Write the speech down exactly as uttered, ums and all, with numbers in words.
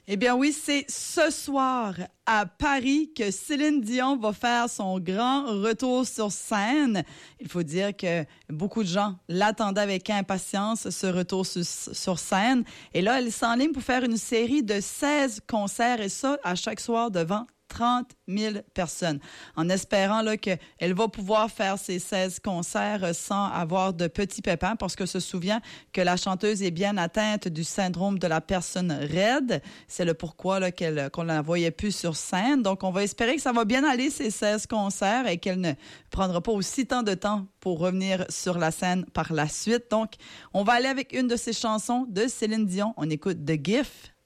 Eh bien oui, c'est ce soir à Paris que Céline Dion va faire son grand retour sur scène. Il faut dire que beaucoup de gens l'attendaient avec impatience, ce retour sur, sur scène. Et là, elle s'enligne pour faire une série de seize concerts, et ça, à chaque soir devant trente mille personnes, en espérant là, qu'elle va pouvoir faire ces seize concerts sans avoir de petits pépins, parce que se souvient que la chanteuse est bien atteinte du syndrome de la personne raide. C'est le pourquoi là, qu'elle, qu'on ne la voyait plus sur scène. Donc, on va espérer que ça va bien aller, ces seize concerts, et qu'elle ne prendra pas aussi tant de temps pour revenir sur la scène par la suite. Donc, on va aller avec une de ses chansons de Céline Dion. On écoute The Gift.